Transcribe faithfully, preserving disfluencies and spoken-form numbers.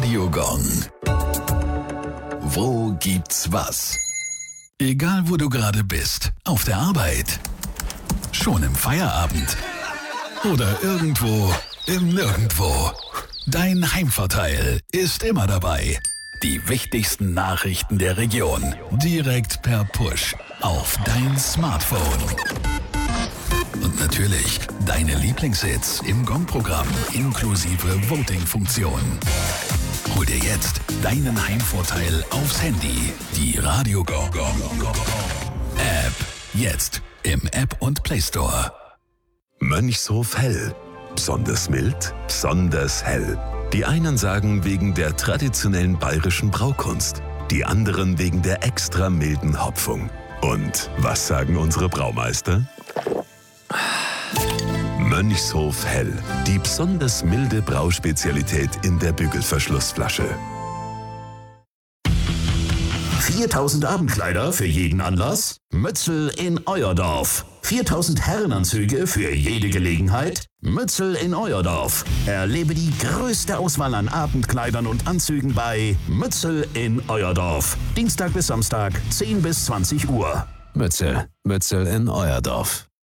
Radio Gong. Wo gibt's was? Egal wo du gerade bist, auf der Arbeit, schon im Feierabend oder irgendwo im Nirgendwo. Dein Heimvorteil ist immer dabei. Die wichtigsten Nachrichten der Region direkt per Push auf dein Smartphone. Und natürlich deine Lieblingshits im Gong-Programm inklusive Voting-Funktion. Hol dir jetzt deinen Heimvorteil aufs Handy. Die Radio Gong App. Jetzt im App und Play Store. Mönchshof Hell. Besonders mild, besonders hell. Die einen sagen wegen der traditionellen bayerischen Braukunst, die anderen wegen der extra milden Hopfung. Und was sagen unsere Braumeister? Mönchshof Hell, die besonders milde Brauspezialität in der Bügelverschlussflasche. viertausend Abendkleider für jeden Anlass? Mützel in Euerdorf. viertausend Herrenanzüge für jede Gelegenheit? Mützel in Euerdorf. Erlebe die größte Auswahl an Abendkleidern und Anzügen bei Mützel in Euerdorf. Dienstag bis Samstag, zehn bis zwanzig Uhr. Mützel. Mützel in Euerdorf.